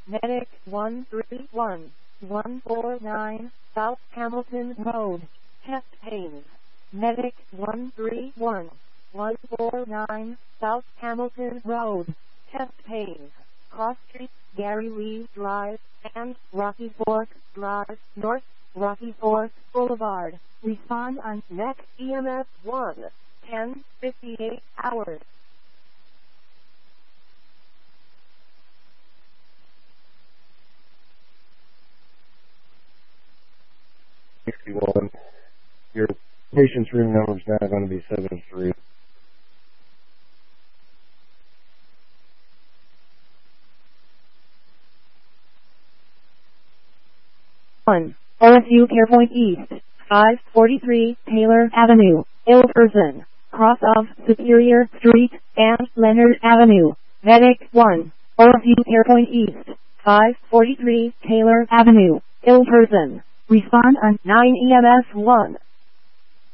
Medic 131-149, South Hamilton Road, chest pains. Medic 131-149, South Hamilton Road, chest pains. Cross Street, Gary Lee Drive, and Rocky Fork Drive, North Rocky Fork Boulevard. Respond on next EMS 1, 10:58 hours. Your patient's room number is now going to be 73. OSU CarePoint East, 543 Taylor Avenue, Ilverson, cross of Superior Street and Leonard Avenue. Medic 1, OSU CarePoint East, 543 Taylor Avenue, Ilverson. Respond on 9 EMS 1.